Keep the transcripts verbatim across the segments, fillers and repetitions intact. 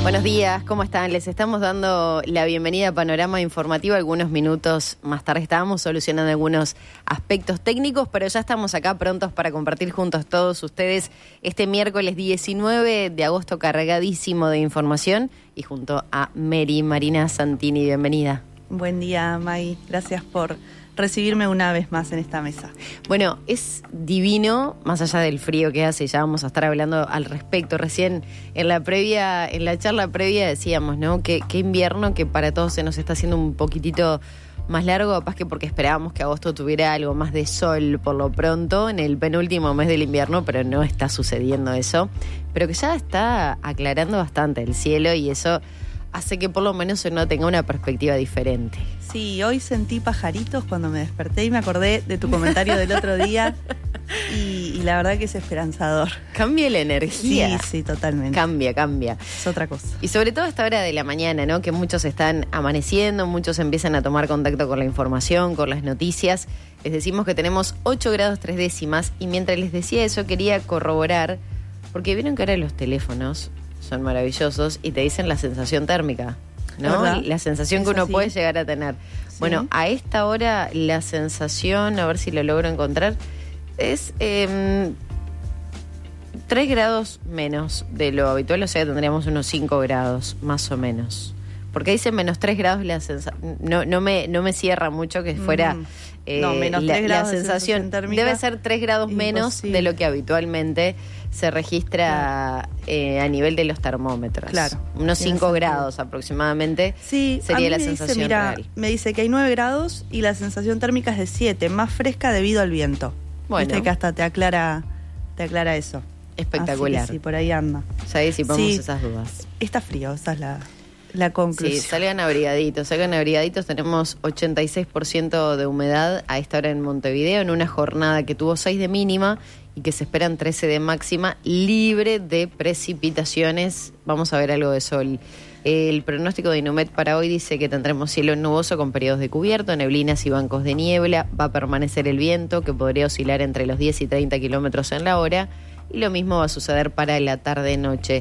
Buenos días, ¿cómo están? Les estamos dando la bienvenida a Panorama Informativo. Algunos minutos más tarde estábamos solucionando algunos aspectos técnicos, pero ya estamos acá prontos para compartir juntos todos ustedes este miércoles diecinueve de agosto cargadísimo de información y junto a Mary Marina Santini. Bienvenida. Buen día, Maggie. Gracias por recibirme una vez más en esta mesa. Bueno, es divino, más allá del frío que hace, ya vamos a estar hablando al respecto. Recién en la previa, en la charla previa decíamos, ¿no? Que, que invierno que para todos se nos está haciendo un poquitito más largo, capaz que porque esperábamos que agosto tuviera algo más de sol por lo pronto en el penúltimo mes del invierno, pero no está sucediendo eso. Pero que ya está aclarando bastante el cielo y eso hace que por lo menos uno tenga una perspectiva diferente. Sí, hoy sentí pajaritos cuando me desperté y me acordé de tu comentario del otro día y, y la verdad que es esperanzador. Cambia la energía. Sí, sí, totalmente. Cambia, cambia. Es otra cosa. Y sobre todo a esta hora de la mañana, ¿no? Que muchos están amaneciendo, muchos empiezan a tomar contacto con la información, con las noticias. Les decimos que tenemos ocho grados tres décimas y mientras les decía eso quería corroborar, porque vieron que ahora los teléfonos son maravillosos y te dicen la sensación térmica, ¿no? ¿Verdad? La sensación Es que uno así. puede llegar a tener. Sí. Bueno, a esta hora la sensación, a ver si lo logro encontrar, es eh, tres grados menos de lo habitual, o sea, tendríamos unos cinco grados, más o menos. Porque dice menos tres grados la sensación, no, no, me, no me cierra mucho que fuera Mm. eh, No, menos la, tres grados la de sensación. sensación térmica. Debe ser tres grados menos Imposible. de lo que habitualmente se registra eh, a nivel de los termómetros. Claro. Unos Tiene cinco sentido. grados aproximadamente Sí, sería a mí la me dice, sensación mira, real. me dice que hay nueve grados y la sensación térmica es de siete, más fresca debido al viento. Bueno. Viste que hasta te aclara, te aclara eso. Espectacular. Así que sí, por ahí anda. Ya disipamos Sí. esas dudas. Está frío, esa es la, la conclusión. Sí, salgan abrigaditos, salgan abrigaditos. Tenemos ochenta y seis por ciento de humedad a esta hora en Montevideo, en una jornada que tuvo seis de mínima y que se esperan trece de máxima, libre de precipitaciones. Vamos a ver algo de sol. El pronóstico de Inumet para hoy dice que tendremos cielo nuboso con periodos de cubierto, neblinas y bancos de niebla. Va a permanecer el viento, que podría oscilar entre los diez y treinta kilómetros en la hora. Y lo mismo va a suceder para la tarde-noche.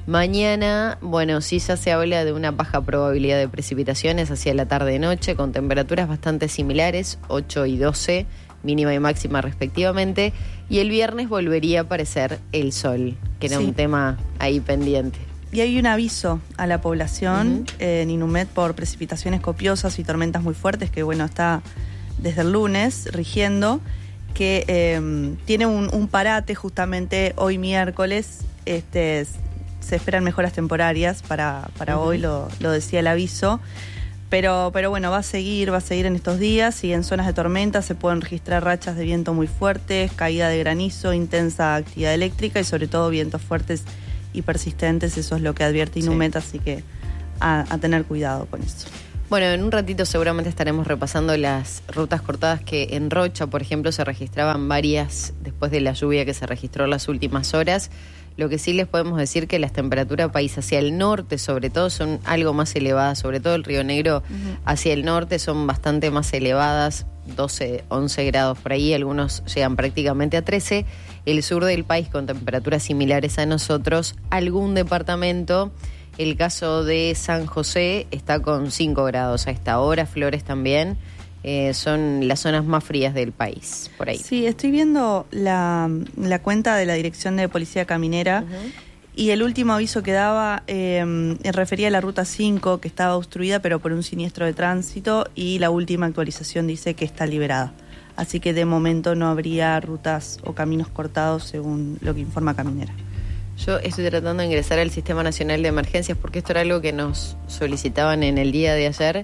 Mañana, bueno, sí ya se habla de una baja probabilidad de precipitaciones hacia la tarde-noche, con temperaturas bastante similares, ocho y doce, mínima y máxima respectivamente. Y el viernes volvería a aparecer el sol, que era Sí. un tema ahí pendiente. Y hay un aviso a la población Ujú. eh, en Inumet por precipitaciones copiosas y tormentas muy fuertes, que bueno, está desde el lunes rigiendo, que eh, tiene un, un parate justamente hoy miércoles. Este, se esperan mejoras temporarias para, para Ujú. hoy, lo, lo decía el aviso. Pero, pero bueno, va a seguir, va a seguir en estos días y en zonas de tormenta se pueden registrar rachas de viento muy fuertes, caída de granizo, intensa actividad eléctrica y sobre todo vientos fuertes y persistentes. Eso es lo que advierte Inumet, sí. Así que a, a tener cuidado con eso. Bueno, en un ratito seguramente estaremos repasando las rutas cortadas que en Rocha, por ejemplo, se registraban varias después de la lluvia que se registró en las últimas horas. Lo que sí les podemos decir que las temperaturas país hacia el norte, sobre todo, son algo más elevadas, sobre todo el Río Negro uh-huh. hacia el norte son bastante más elevadas, doce, once grados por ahí, algunos llegan prácticamente a trece. El sur del país con temperaturas similares a nosotros, algún departamento, el caso de San José está con cinco grados a esta hora, Flores también. Eh, son las zonas más frías del país, por ahí. Sí, estoy viendo la, la cuenta de la Dirección de Policía Caminera uh-huh. y el último aviso que daba eh, refería a la Ruta cinco, que estaba obstruida pero por un siniestro de tránsito, y la última actualización dice que está liberada. Así que de momento no habría rutas o caminos cortados según lo que informa Caminera. Yo estoy tratando de ingresar al Sistema Nacional de Emergencias porque esto era algo que nos solicitaban en el día de ayer.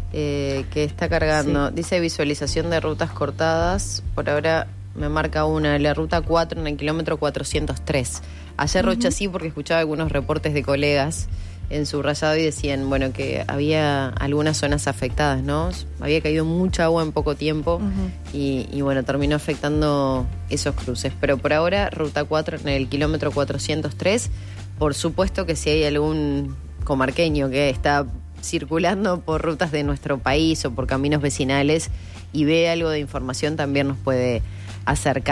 Eh, que está cargando, sí. Dice visualización de rutas cortadas, por ahora me marca una, la ruta cuatro en el kilómetro cuatrocientos tres. Ayer uh-huh. Rocha sí, porque escuchaba algunos reportes de colegas en subrayado y decían, bueno, que había algunas zonas afectadas, ¿no? Había caído mucha agua en poco tiempo uh-huh. y, y bueno, terminó afectando esos cruces. Pero por ahora, ruta cuatro en el kilómetro cuatrocientos tres, por supuesto que si hay algún comarqueño que está circulando por rutas de nuestro país o por caminos vecinales y ve algo de información, también nos puede acercar.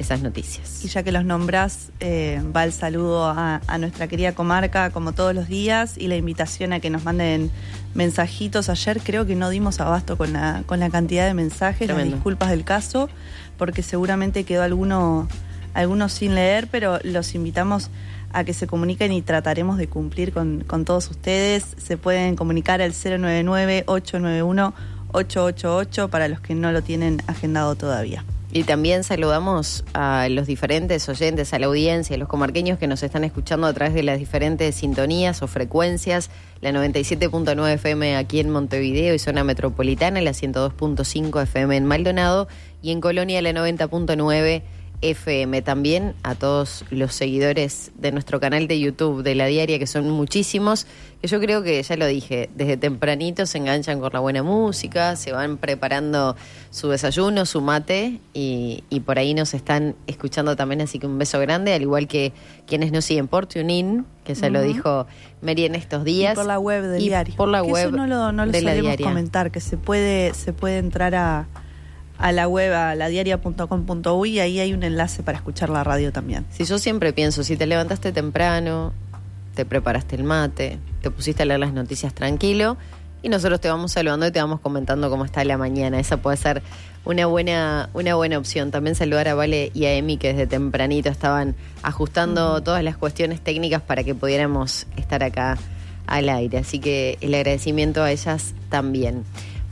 esas noticias. Y ya que los nombrás, eh, va el saludo a, a nuestra querida comarca, como todos los días, y la invitación a que nos manden mensajitos. Ayer creo que no dimos abasto con la, con la cantidad de mensajes, Tremendo. Las disculpas del caso, porque seguramente quedó alguno, alguno sin leer, pero los invitamos a que se comuniquen y trataremos de cumplir con, con todos ustedes. Se pueden comunicar al cero nueve nueve, ocho nueve uno, ocho ocho ocho para los que no lo tienen agendado todavía. Y también saludamos a los diferentes oyentes, a la audiencia, a los comarqueños que nos están escuchando a través de las diferentes sintonías o frecuencias, la noventa y siete punto nueve F M aquí en Montevideo y zona metropolitana, la ciento dos punto cinco F M en Maldonado y en Colonia la noventa punto nueve F M. También a todos los seguidores de nuestro canal de YouTube de La Diaria, que son muchísimos, que yo creo que, ya lo dije, desde tempranito se enganchan con la buena música, se van preparando su desayuno, su mate, y, y por ahí nos están escuchando también, así que un beso grande, al igual que quienes nos siguen por TuneIn, que ya uh-huh. lo dijo Mary en estos días. Y por la web del y diario. Por la que web eso no lo, no lo de La solemos Diaria. Comentar, que se puede, se puede entrar a... a la web, a la diaria punto com punto uy, y ahí hay un enlace para escuchar la radio también. Si yo siempre pienso, si te levantaste temprano, te preparaste el mate, te pusiste a leer las noticias tranquilo, y nosotros te vamos saludando y te vamos comentando cómo está la mañana. Esa puede ser una buena, una buena opción. También saludar a Vale y a Emi, que desde tempranito estaban ajustando uh-huh. todas las cuestiones técnicas para que pudiéramos estar acá al aire. Así que el agradecimiento a ellas también.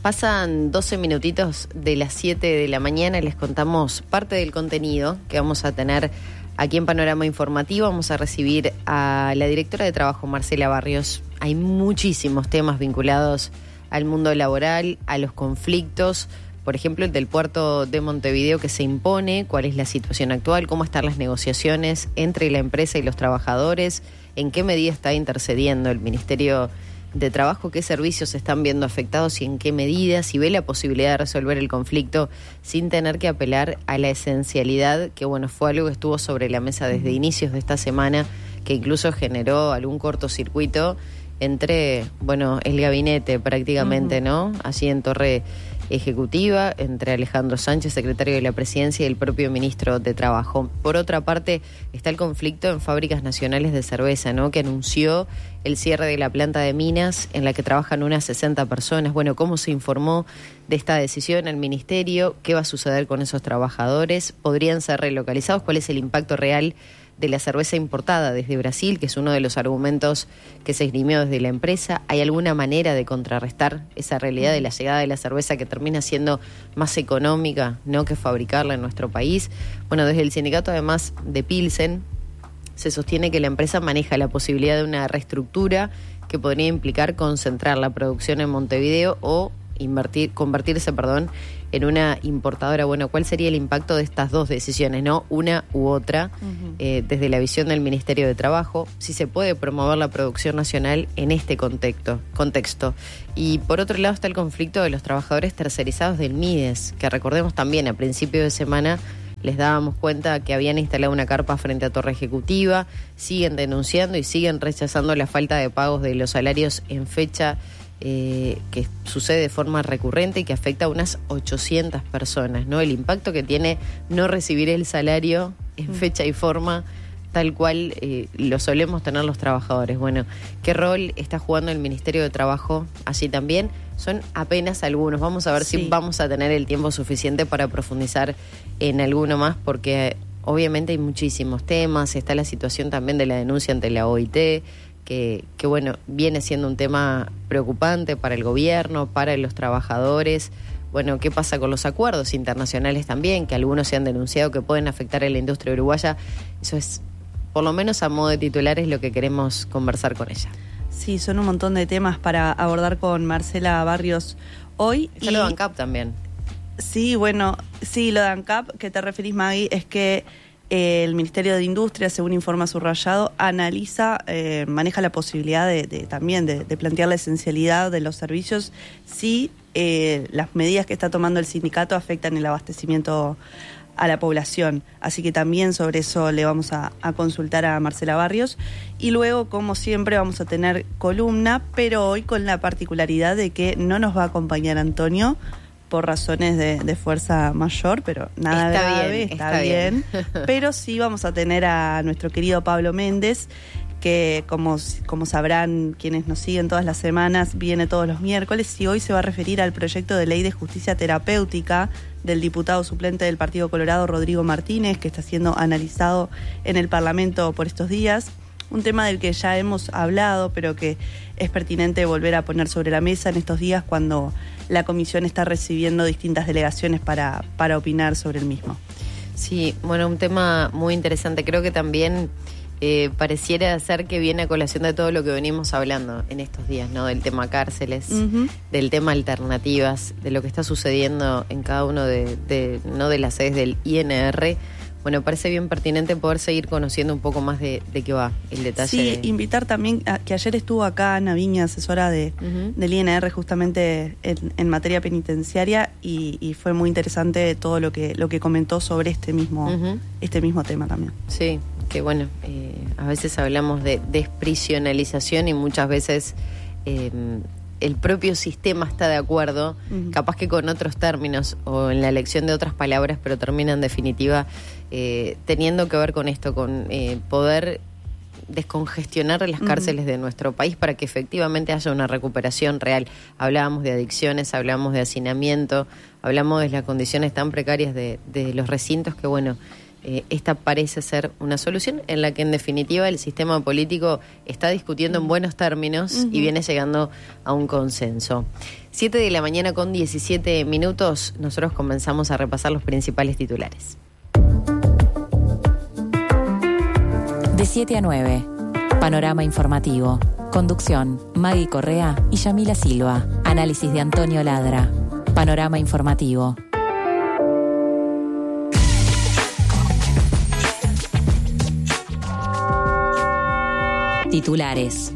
Pasan doce minutitos de las siete de la mañana, les contamos parte del contenido que vamos a tener aquí en Panorama Informativo. Vamos a recibir a la directora de Trabajo, Marcela Barrios. Hay muchísimos temas vinculados al mundo laboral, a los conflictos, por ejemplo el del puerto de Montevideo que se impone, cuál es la situación actual, cómo están las negociaciones entre la empresa y los trabajadores, en qué medida está intercediendo el Ministerio de Trabajo, qué servicios se están viendo afectados y en qué medida, si ve la posibilidad de resolver el conflicto sin tener que apelar a la esencialidad, que bueno, fue algo que estuvo sobre la mesa desde inicios de esta semana, que incluso generó algún cortocircuito entre, bueno, el gabinete prácticamente, uh-huh. ¿no? Allí en Torre Ejecutiva, entre Alejandro Sánchez, secretario de la Presidencia, y el propio ministro de Trabajo. Por otra parte, está el conflicto en Fábricas Nacionales de Cerveza, ¿no? Que anunció el cierre de la planta de Minas, en la que trabajan unas sesenta personas. Bueno, ¿cómo se informó de esta decisión al Ministerio? ¿Qué va a suceder con esos trabajadores? ¿Podrían ser relocalizados? ¿Cuál es el impacto real de la cerveza importada desde Brasil, que es uno de los argumentos que se esgrimió desde la empresa? ¿Hay alguna manera de contrarrestar esa realidad de la llegada de la cerveza que termina siendo más económica, no, que fabricarla en nuestro país? Bueno, desde el sindicato, además de Pilsen, se sostiene que la empresa maneja la posibilidad de una reestructura que podría implicar concentrar la producción en Montevideo o invertir, convertirse, perdón, en una importadora. Bueno, ¿cuál sería el impacto de estas dos decisiones, no? Una u otra, uh-huh. eh, desde la visión del Ministerio de Trabajo, si se puede promover la producción nacional en este contexto. contexto. Y por otro lado está el conflicto de los trabajadores tercerizados del MIDES, que recordemos también a principio de semana les dábamos cuenta que habían instalado una carpa frente a Torre Ejecutiva, siguen denunciando y siguen rechazando la falta de pagos de los salarios en fecha, Eh, que sucede de forma recurrente y que afecta a unas ochocientas personas, ¿no? El impacto que tiene no recibir el salario en fecha y forma tal cual eh, lo solemos tener los trabajadores. Bueno, ¿qué rol está jugando el Ministerio de Trabajo allí también? Son apenas algunos. Vamos a ver sí. si vamos a tener el tiempo suficiente para profundizar en alguno más, porque obviamente hay muchísimos temas. Está la situación también de la denuncia ante la O I T, Que, que bueno, viene siendo un tema preocupante para el gobierno, para los trabajadores. Bueno, ¿qué pasa con los acuerdos internacionales también? Que algunos se han denunciado que pueden afectar a la industria uruguaya. Eso es, por lo menos a modo de titular, es lo que queremos conversar con ella. Sí, son un montón de temas para abordar con Marcela Barrios hoy. Está y... lo de ANCAP también. Sí, bueno, sí, lo de ANCAP, que te referís, Maggie, es que el Ministerio de Industria, según informa Subrayado, analiza, eh, maneja la posibilidad de, de también de, de plantear la esencialidad de los servicios si eh, las medidas que está tomando el sindicato afectan el abastecimiento a la población. Así que también sobre eso le vamos a, a consultar a Marcela Barrios. Y luego, como siempre, vamos a tener columna, pero hoy con la particularidad de que no nos va a acompañar Antonio, por razones de, de fuerza mayor, pero nada está grave, bien, está, está bien. bien. Pero sí vamos a tener a nuestro querido Pablo Méndez, que como, como sabrán quienes nos siguen todas las semanas, viene todos los miércoles y hoy se va a referir al proyecto de ley de justicia terapéutica del diputado suplente del Partido Colorado, Rodrigo Martínez, que está siendo analizado en el Parlamento por estos días. Un tema del que ya hemos hablado, pero que es pertinente volver a poner sobre la mesa en estos días cuando la comisión está recibiendo distintas delegaciones para, para opinar sobre el mismo. Sí, bueno, un tema muy interesante. Creo que también eh, pareciera ser que viene a colación de todo lo que venimos hablando en estos días, ¿no? Del tema cárceles, uh-huh. del tema alternativas, de lo que está sucediendo en cada uno de, de, no de las sedes del I N R. Bueno, parece bien pertinente poder seguir conociendo un poco más de, de qué va el detalle. Sí, de... invitar también, a, que ayer estuvo acá Ana Viña, asesora de, uh-huh. del I N R justamente en, en materia penitenciaria y, y fue muy interesante todo lo que lo que comentó sobre este mismo, uh-huh. este mismo tema también. Sí, que bueno, eh, a veces hablamos de desprisionalización y muchas veces... Eh, el propio sistema está de acuerdo, uh-huh. capaz que con otros términos o en la elección de otras palabras, pero termina en definitiva eh, teniendo que ver con esto, con eh, poder descongestionar las cárceles uh-huh. de nuestro país para que efectivamente haya una recuperación real. Hablábamos de adicciones, hablábamos de hacinamiento, hablamos de las condiciones tan precarias de, de los recintos que, bueno, Eh, esta parece ser una solución en la que en definitiva el sistema político está discutiendo en buenos términos uh-huh. y viene llegando a un consenso. siete de la mañana con diecisiete minutos, nosotros comenzamos a repasar los principales titulares. De siete a nueve, Panorama Informativo. Conducción, Maggie Correa y Yamila Silva. Análisis de Antonio Ladra. Panorama Informativo. Titulares.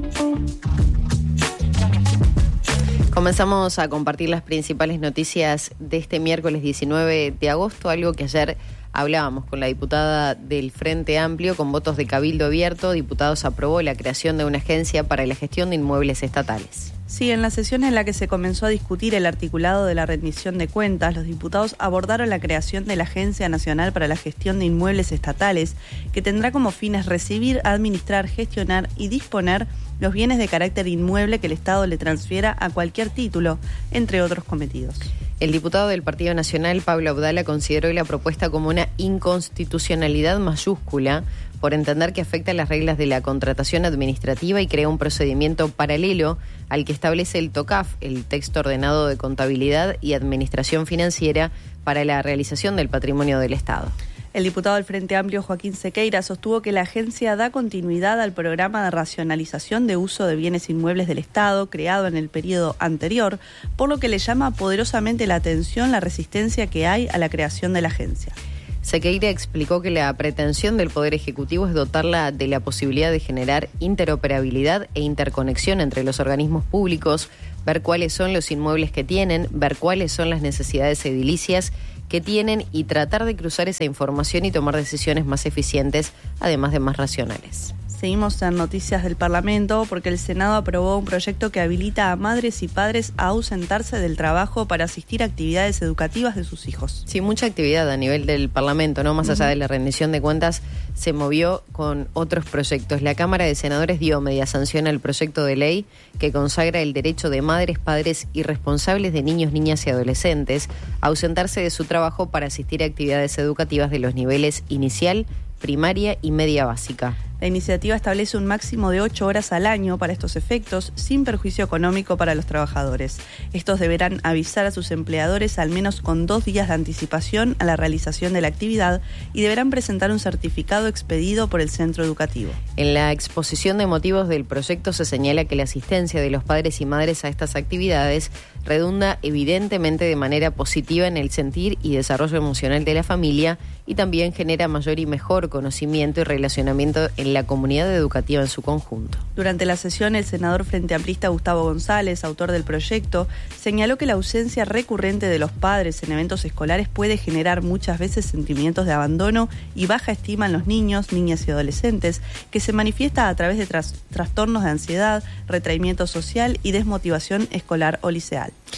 Comenzamos a compartir las principales noticias de este miércoles diecinueve de agosto, algo que ayer hablábamos con la diputada del Frente Amplio con votos de cabildo abierto. Diputados aprobó la creación de una agencia para la gestión de inmuebles estatales. Sí, en la sesión en la que se comenzó a discutir el articulado de la rendición de cuentas, los diputados abordaron la creación de la Agencia Nacional para la Gestión de Inmuebles Estatales, que tendrá como fines recibir, administrar, gestionar y disponer los bienes de carácter inmueble que el Estado le transfiera a cualquier título, entre otros cometidos. El diputado del Partido Nacional, Pablo Abdala, consideró la propuesta como una inconstitucionalidad mayúscula por entender que afecta las reglas de la contratación administrativa y crea un procedimiento paralelo al que establece el TOCAF, el texto ordenado de contabilidad y administración financiera para la realización del patrimonio del Estado. El diputado del Frente Amplio, Joaquín Sequeira, sostuvo que la agencia da continuidad al programa de racionalización de uso de bienes inmuebles del Estado, creado en el periodo anterior, por lo que le llama poderosamente la atención la resistencia que hay a la creación de la agencia. Sequeira explicó que la pretensión del Poder Ejecutivo es dotarla de la posibilidad de generar interoperabilidad e interconexión entre los organismos públicos, ver cuáles son los inmuebles que tienen, ver cuáles son las necesidades edilicias que tienen y tratar de cruzar esa información y tomar decisiones más eficientes, además de más racionales. Seguimos en noticias del Parlamento porque el Senado aprobó un proyecto que habilita a madres y padres a ausentarse del trabajo para asistir a actividades educativas de sus hijos. Sí, mucha actividad a nivel del Parlamento, ¿no? Más uh-huh. allá de la rendición de cuentas, se movió con otros proyectos. La Cámara de Senadores dio media sanción al proyecto de ley que consagra el derecho de madres, padres y responsables de niños, niñas y adolescentes a ausentarse de su trabajo para asistir a actividades educativas de los niveles inicial, primaria y media básica. La iniciativa establece un máximo de ocho horas al año para estos efectos, sin perjuicio económico para los trabajadores. Estos deberán avisar a sus empleadores al menos con dos días de anticipación a la realización de la actividad y deberán presentar un certificado expedido por el centro educativo. En la exposición de motivos del proyecto se señala que la asistencia de los padres y madres a estas actividades redunda evidentemente de manera positiva en el sentir y desarrollo emocional de la familia y también genera mayor y mejor conocimiento y relacionamiento en la comunidad educativa en su conjunto. Durante la sesión, el senador frente amplista Gustavo González, autor del proyecto, señaló que la ausencia recurrente de los padres en eventos escolares puede generar muchas veces sentimientos de abandono y baja estima en los niños, niñas y adolescentes, que se manifiesta a través de tras- trastornos de ansiedad, retraimiento social y desmotivación escolar o liceal.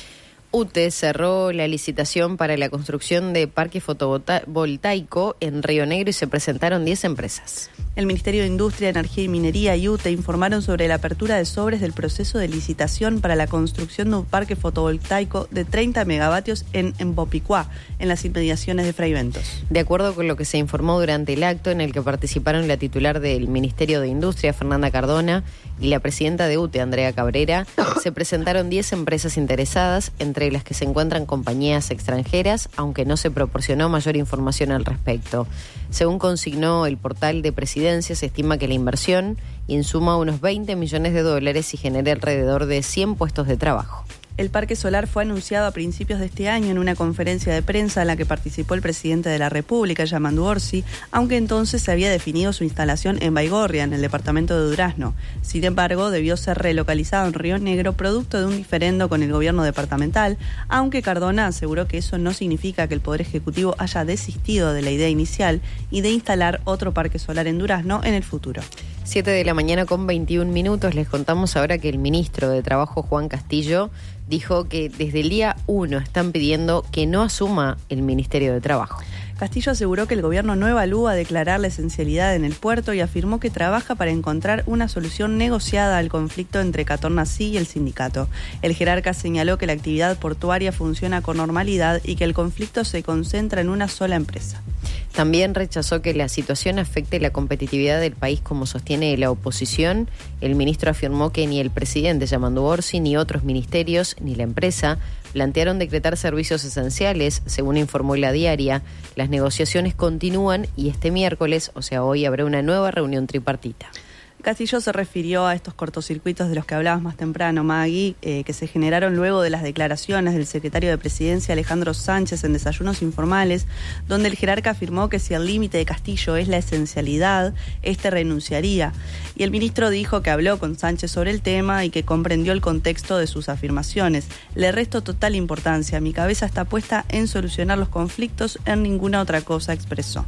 U T E cerró la licitación para la construcción de parque fotovoltaico en Río Negro y se presentaron diez empresas. El Ministerio de Industria, Energía y Minería y U T E informaron sobre la apertura de sobres del proceso de licitación para la construcción de un parque fotovoltaico de treinta megavatios en Embopicuá, en las inmediaciones de Fray Bentos. De acuerdo con lo que se informó durante el acto en el que participaron la titular del Ministerio de Industria, Fernanda Cardona, y la presidenta de U T E, Andrea Cabrera, se presentaron diez empresas interesadas, entre las que se encuentran compañías extranjeras, aunque no se proporcionó mayor información al respecto. Según consignó el portal de Presidencia, se estima que la inversión insuma unos veinte millones de dólares y genere alrededor de cien puestos de trabajo. El parque solar fue anunciado a principios de este año en una conferencia de prensa en la que participó el presidente de la República, Yamandu Orsi, aunque entonces se había definido su instalación en Baigorria, en el departamento de Durazno. Sin embargo, debió ser relocalizado en Río Negro producto de un diferendo con el gobierno departamental, aunque Cardona aseguró que eso no significa que el Poder Ejecutivo haya desistido de la idea inicial y de instalar otro parque solar en Durazno en el futuro. siete de la mañana con veintiún minutos. Les contamos ahora que el ministro de Trabajo, Juan Castillo, dijo que desde el día uno están pidiendo que no asuma el Ministerio de Trabajo. Castillo aseguró que el gobierno no evalúa declarar la esencialidad en el puerto y afirmó que trabaja para encontrar una solución negociada al conflicto entre Catornasí y el sindicato. El jerarca señaló que la actividad portuaria funciona con normalidad y que el conflicto se concentra en una sola empresa. También rechazó que la situación afecte la competitividad del país, como sostiene la oposición. El ministro afirmó que ni el presidente Yamandu Orsi, ni otros ministerios, ni la empresa plantearon decretar servicios esenciales, según informó La Diaria. Las negociaciones continúan y este miércoles, o sea hoy, habrá una nueva reunión tripartita. Castillo se refirió a estos cortocircuitos de los que hablabas más temprano, Maggie, eh, que se generaron luego de las declaraciones del secretario de Presidencia, Alejandro Sánchez, en Desayunos Informales, donde el jerarca afirmó que si el límite de Castillo es la esencialidad, este renunciaría. Y el ministro dijo que habló con Sánchez sobre el tema y que comprendió el contexto de sus afirmaciones. Le resto total importancia. Mi cabeza está puesta en solucionar los conflictos, en ninguna otra cosa, expresó.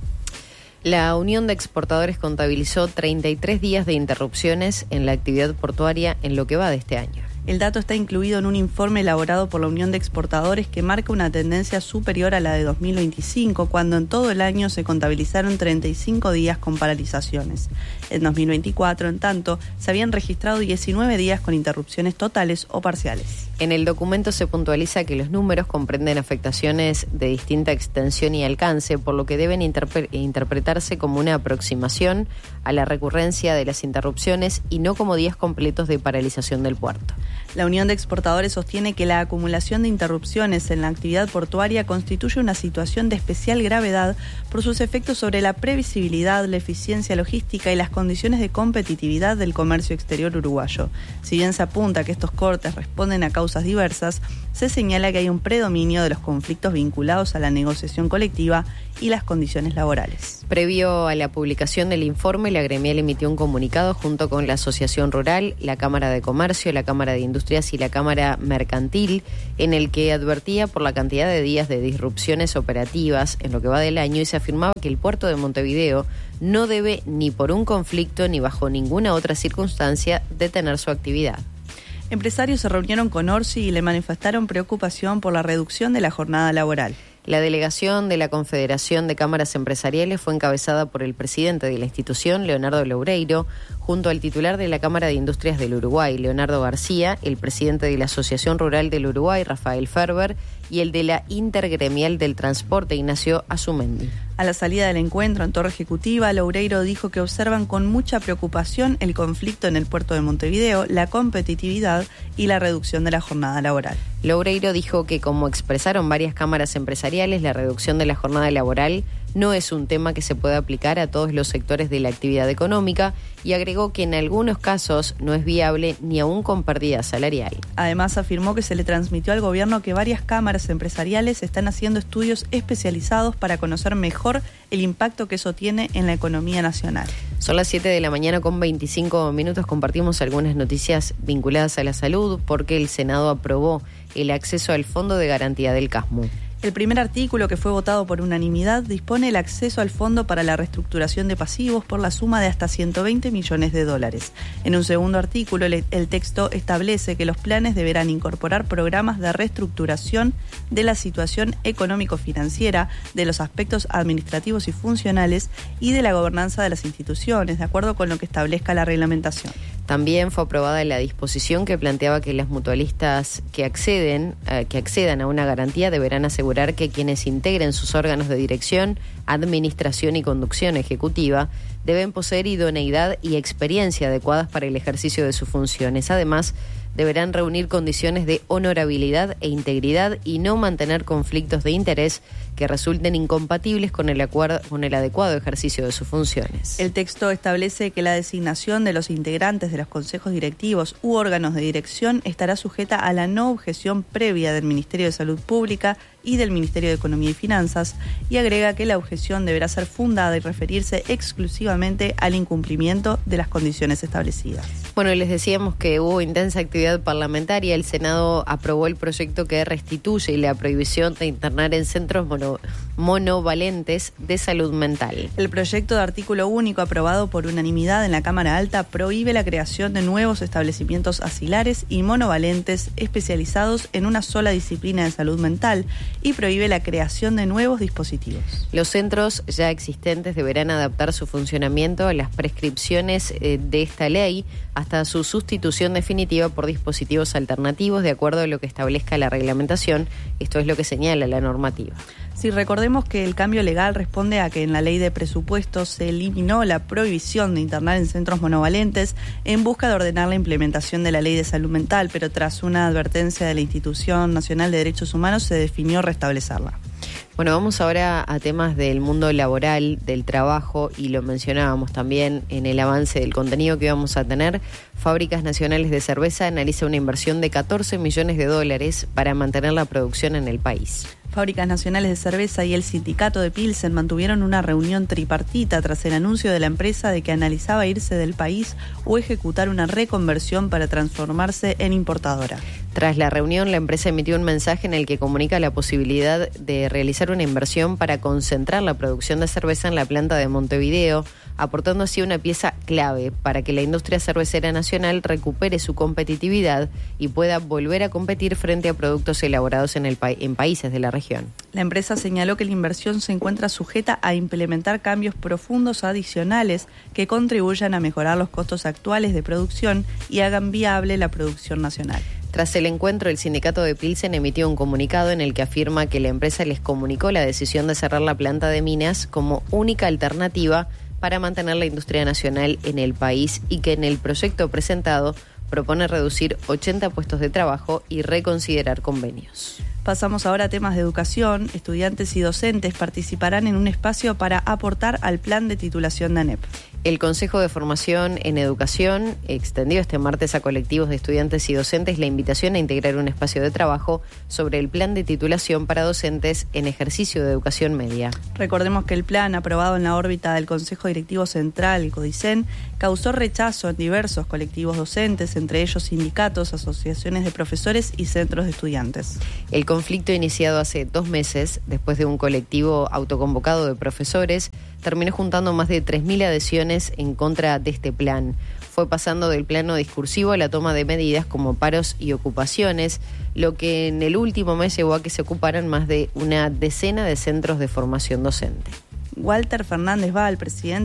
La Unión de Exportadores contabilizó treinta y tres días de interrupciones en la actividad portuaria en lo que va de este año. El dato está incluido en un informe elaborado por la Unión de Exportadores que marca una tendencia superior a la de dos mil veinticinco, cuando en todo el año se contabilizaron treinta y cinco días con paralizaciones. En dos mil veinticuatro, en tanto, se habían registrado diecinueve días con interrupciones totales o parciales. En el documento se puntualiza que los números comprenden afectaciones de distinta extensión y alcance, por lo que deben interpre- interpretarse como una aproximación a la recurrencia de las interrupciones y no como días completos de paralización del puerto. La Unión de Exportadores sostiene que la acumulación de interrupciones en la actividad portuaria constituye una situación de especial gravedad por sus efectos sobre la previsibilidad, la eficiencia logística y las condiciones de competitividad del comercio exterior uruguayo. Si bien se apunta que estos cortes responden a causas diversas, se señala que hay un predominio de los conflictos vinculados a la negociación colectiva y las condiciones laborales. Previo a la publicación del informe, la gremial emitió un comunicado junto con la Asociación Rural, la Cámara de Comercio, la Cámara de Industrias y la Cámara Mercantil, en el que advertía por la cantidad de días de disrupciones operativas en lo que va del año y se afirmaba que el puerto de Montevideo no debe ni por un conflicto ni bajo ninguna otra circunstancia detener su actividad. Empresarios se reunieron con Orsi y le manifestaron preocupación por la reducción de la jornada laboral. La delegación de la Confederación de Cámaras Empresariales fue encabezada por el presidente de la institución, Leonardo Loureiro, junto al titular de la Cámara de Industrias del Uruguay, Leonardo García, el presidente de la Asociación Rural del Uruguay, Rafael Ferber, y el de la Intergremial del Transporte, Ignacio Azumendi. A la salida del encuentro en Torre Ejecutiva, Loureiro dijo que observan con mucha preocupación el conflicto en el puerto de Montevideo, la competitividad y la reducción de la jornada laboral. Loureiro dijo que, como expresaron varias cámaras empresariales, la reducción de la jornada laboral no es un tema que se pueda aplicar a todos los sectores de la actividad económica y agregó que en algunos casos no es viable ni aún con pérdida salarial. Además, afirmó que se le transmitió al gobierno que varias cámaras empresariales están haciendo estudios especializados para conocer mejor el impacto que eso tiene en la economía nacional. Son las siete de la mañana con veinticinco minutos. Compartimos algunas noticias vinculadas a la salud porque el Senado aprobó el acceso al Fondo de Garantía del CASMU. El primer artículo, que fue votado por unanimidad, dispone el acceso al Fondo para la Reestructuración de Pasivos por la suma de hasta ciento veinte millones de dólares. En un segundo artículo, el, el texto establece que los planes deberán incorporar programas de reestructuración de la situación económico-financiera, de los aspectos administrativos y funcionales y de la gobernanza de las instituciones, de acuerdo con lo que establezca la reglamentación. También fue aprobada la disposición que planteaba que las mutualistas que acceden, eh, que accedan a una garantía deberán asegurar que quienes integren sus órganos de dirección, administración y conducción ejecutiva deben poseer idoneidad y experiencia adecuadas para el ejercicio de sus funciones. Además, deberán reunir condiciones de honorabilidad e integridad y no mantener conflictos de interés que resulten incompatibles con el, acuerdo, con el adecuado ejercicio de sus funciones. El texto establece que la designación de los integrantes de los consejos directivos u órganos de dirección estará sujeta a la no objeción previa del Ministerio de Salud Pública y del Ministerio de Economía y Finanzas, y agrega que la objeción deberá ser fundada y referirse exclusivamente al incumplimiento de las condiciones establecidas. Bueno, les decíamos que hubo intensa actividad parlamentaria. El Senado aprobó el proyecto que restituye la prohibición de internar en centros mono, monovalentes de salud mental. El proyecto de artículo único aprobado por unanimidad en la Cámara Alta prohíbe la creación de nuevos establecimientos asilares y monovalentes especializados en una sola disciplina de salud mental y prohíbe la creación de nuevos dispositivos. Los centros ya existentes deberán adaptar su funcionamiento a las prescripciones eh, de esta ley hasta su sustitución definitiva por dispositivos alternativos de acuerdo a lo que establezca la reglamentación. Esto es lo que señala la normativa. Sí, recordemos que el cambio legal responde a que en la ley de presupuestos se eliminó la prohibición de internar en centros monovalentes en busca de ordenar la implementación de la ley de salud mental, pero tras una advertencia de la Institución Nacional de Derechos Humanos se definió restablecerla. Bueno, vamos ahora a temas del mundo laboral, del trabajo, y lo mencionábamos también en el avance del contenido que íbamos a tener. Fábricas Nacionales de Cerveza analiza una inversión de catorce millones de dólares para mantener la producción en el país. Fábricas Nacionales de Cerveza y el sindicato de Pilsen mantuvieron una reunión tripartita tras el anuncio de la empresa de que analizaba irse del país o ejecutar una reconversión para transformarse en importadora. Tras la reunión, la empresa emitió un mensaje en el que comunica la posibilidad de realizar una inversión para concentrar la producción de cerveza en la planta de Montevideo, aportando así una pieza clave para que la industria cervecera nacional recupere su competitividad y pueda volver a competir frente a productos elaborados en, el pa- en países de la región. La empresa señaló que la inversión se encuentra sujeta a implementar cambios profundos adicionales que contribuyan a mejorar los costos actuales de producción y hagan viable la producción nacional. Tras el encuentro, el sindicato de Pilsen emitió un comunicado en el que afirma que la empresa les comunicó la decisión de cerrar la planta de Minas como única alternativa para mantener la industria nacional en el país y que en el proyecto presentado propone reducir ochenta puestos de trabajo y reconsiderar convenios. Pasamos ahora a temas de educación. Estudiantes y docentes participarán en un espacio para aportar al plan de titulación de ANEP. El Consejo de Formación en Educación extendió este martes a colectivos de estudiantes y docentes la invitación a integrar un espacio de trabajo sobre el plan de titulación para docentes en ejercicio de educación media. Recordemos que el plan, aprobado en la órbita del Consejo Directivo Central, el CODICEN, causó rechazo en diversos colectivos docentes, entre ellos sindicatos, asociaciones de profesores y centros de estudiantes. El conflicto iniciado hace dos meses, después de un colectivo autoconvocado de profesores, terminó juntando más de tres mil adhesiones en contra de este plan. Fue pasando del plano discursivo a la toma de medidas como paros y ocupaciones, lo que en el último mes llevó a que se ocuparan más de una decena de centros de formación docente. Walter Fernández Val, presidente